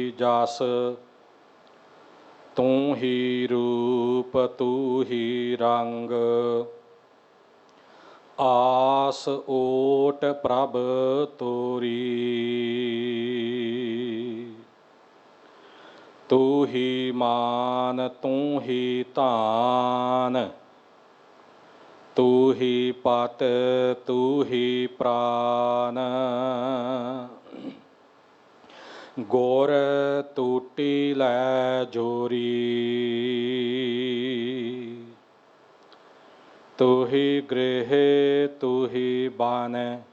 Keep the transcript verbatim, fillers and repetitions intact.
ਜਸ ਤੂੰ ਹੀ ਰੂਪ ਤੂੰ ਹੀ ਰੰਗ, ਆਸ ਓਟ ਪ੍ਰਭ ਤੋਰੀ। ਤੂੰ ਹੀ ਮਾਨ ਤੂੰ ਹੀ ਧਾਨ, ਤੂੰ ਹੀ ਪਤ ਤੂੰ ਹੀ ਪ੍ਰਾਨ। ਗੁਰ ਟੂਟੀ ਲੈ ਜੋਰੀ, ਤੂੰ ਹੀ ਗ੍ਰਹਿ ਤੂੰ ਹੀ ਬਨ।